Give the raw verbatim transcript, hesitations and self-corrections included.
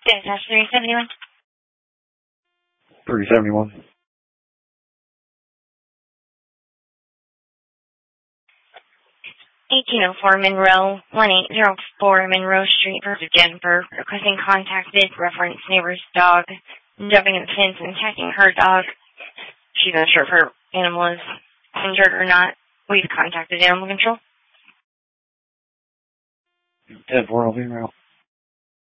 Dash three seventy-one. three seventy-one. eighteen oh four Monroe, one eight zero four Monroe Street, Denver, requesting contacted reference neighbor's dog, jumping the fence and attacking her dog. She's not sure if her animal is injured or not. We've contacted animal control. ten four, I'll be around.